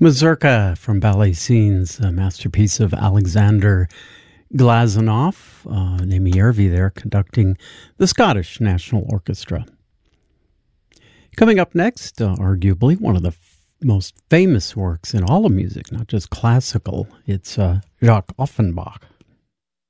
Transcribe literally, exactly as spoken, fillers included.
Mazurka from Ballet Scenes, a masterpiece of Alexander Glazunov, uh, Amy Yervy there conducting the Scottish National Orchestra. Coming up next, uh, arguably one of the f- most famous works in all of music, not just classical, it's uh, Jacques Offenbach.